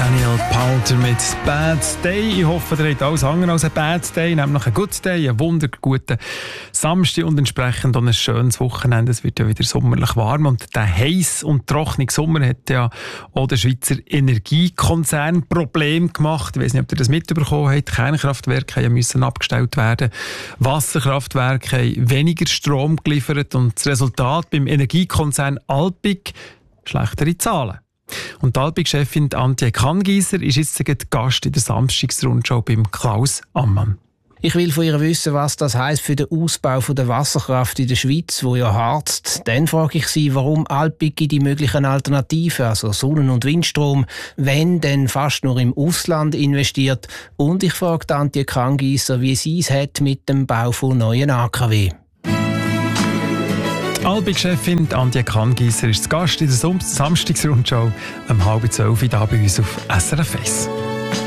Daniel Powter mit Bad Day. Ich hoffe, ihr habt alles andere als ein Bad Day, nämlich ein Good Day, einen wunderguten Samstag und entsprechend auch ein schönes Wochenende. Es wird ja wieder sommerlich warm und der heiß und trockene Sommer hat ja auch der Schweizer Energiekonzern Probleme gemacht. Ich weiss nicht, ob ihr das mitbekommen habt. Kernkraftwerke müssen abgestellt werden. Wasserkraftwerke haben weniger Strom geliefert und das Resultat beim Energiekonzern Alpiq schlechtere Zahlen. Und die Alpiq-Chefin Antje Kangiser ist jetzt Gast in der Samstagsrundschau beim Klaus Ammann. Ich will von ihr wissen, was das heisst für den Ausbau der Wasserkraft in der Schweiz, wo ja harzt. Dann frage ich sie, warum Alpiq in die möglichen Alternativen, also Sonnen- und Windstrom, wenn denn fast nur im Ausland investiert. Und ich frage Antje Kangiser, wie sie es hat mit dem Bau von neuen AKW. Alpiq-Chefin Antje Kangiser ist zu Gast in der Samstagsrundschau um 11:30 hier bei uns auf SRF 1.